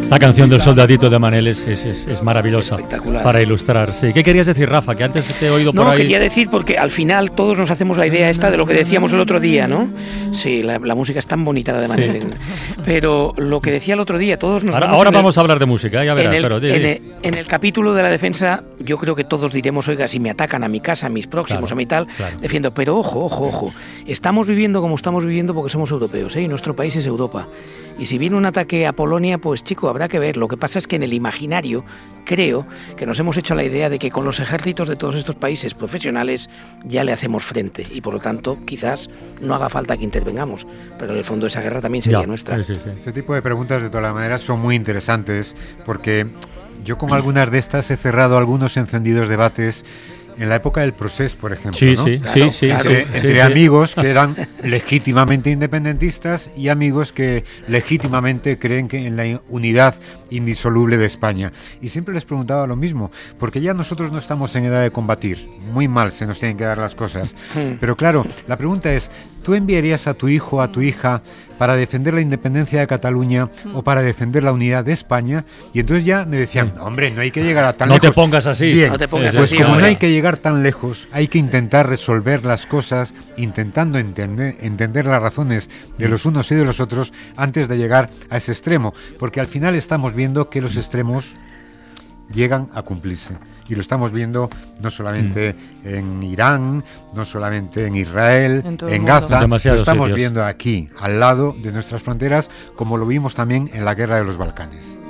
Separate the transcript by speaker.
Speaker 1: La canción del soldadito de Manel es maravillosa para ilustrar. Sí. ¿Qué querías decir, Rafa? Que antes te he oído por ahí.
Speaker 2: No, quería decir porque al final todos nos hacemos la idea esta de lo que decíamos el otro día, ¿no? Sí, la música es tan bonita, la de Manel. Sí. Pero lo que decía el otro día, todos nos...
Speaker 1: Ahora vamos a hablar de música, ya verás.
Speaker 2: En el capítulo de la defensa, yo creo que todos diremos, oiga, si me atacan a mi casa, a mis próximos, claro, a mi tal, claro, defiendo. Pero ojo, estamos viviendo como estamos viviendo porque somos europeos, ¿eh? Y nuestro país es Europa. Y si viene un ataque a Polonia, pues chico, habrá que ver. Lo que pasa es que en el imaginario creo que nos hemos hecho la idea de que con los ejércitos de todos estos países profesionales ya le hacemos frente y por lo tanto quizás no haga falta que intervengamos, pero en el fondo esa guerra también sería nuestra.
Speaker 3: Sí. Este tipo de preguntas de todas las maneras son muy interesantes porque yo con algunas de estas he cerrado algunos encendidos debates en la época del Procés, por ejemplo,
Speaker 1: sí,
Speaker 3: ¿no?
Speaker 1: Sí,
Speaker 3: entre amigos que eran legítimamente independentistas y amigos que legítimamente creen que en la unidad indisoluble de España. Y siempre les preguntaba lo mismo, porque ya nosotros no estamos en edad de combatir. Muy mal se nos tienen que dar las cosas. Pero claro, la pregunta es, ¿tú enviarías a tu hijo o a tu hija para defender la independencia de Cataluña o para defender la unidad de España? Y entonces ya me decían, no, hombre, no hay que llegar a tan lejos.
Speaker 1: No te pongas así.
Speaker 3: Bien,
Speaker 2: no te pongas
Speaker 3: pues
Speaker 2: así,
Speaker 3: como
Speaker 2: hombre.
Speaker 3: no hay que llegar tan lejos, hay que intentar resolver las cosas, intentando entender las razones de los unos y de los otros antes de llegar a ese extremo, porque al final estamos viendo que los extremos llegan a cumplirse. Y lo estamos viendo no solamente en Irán, no solamente en Israel, en Gaza, lo estamos viendo aquí, al lado de nuestras fronteras, como lo vimos también en la guerra de los Balcanes.